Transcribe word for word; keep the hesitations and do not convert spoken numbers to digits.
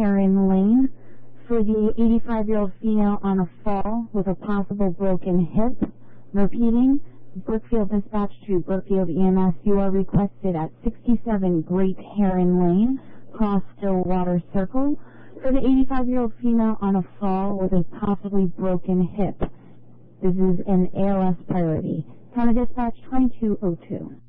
Heron Lane. For the eighty-five-year-old female on a fall with a possible broken hip. Repeating, Brookfield Dispatch to Brookfield E M S, you are requested at sixty-seven Great Heron Lane, cross Stillwater Circle, for the eighty-five-year-old female on a fall with a possibly broken hip. This is an A L S priority. County Dispatch twenty-two oh two.